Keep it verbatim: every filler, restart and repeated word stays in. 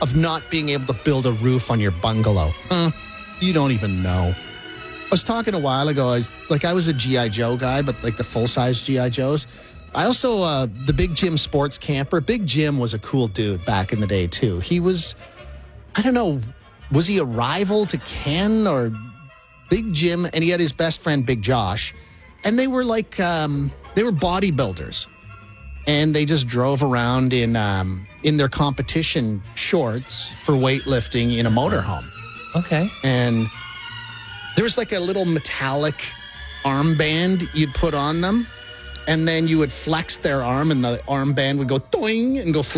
of not being able to build a roof on your bungalow. Uh, you don't even know. I was talking a while ago, I was, like I was a G I. Joe guy, but like the full-size G I. Joes. I also, uh, the Big Jim sports camper, Big Jim was a cool dude back in the day too. He was, I don't know, was he a rival to Ken or Big Jim? And he had his best friend, Big Josh. And they were like, um, they were bodybuilders. And they just drove around in um, in their competition shorts for weightlifting in a motorhome. Okay. And there was like a little metallic armband you'd put on them. And then you would flex their arm and the armband would go doing and go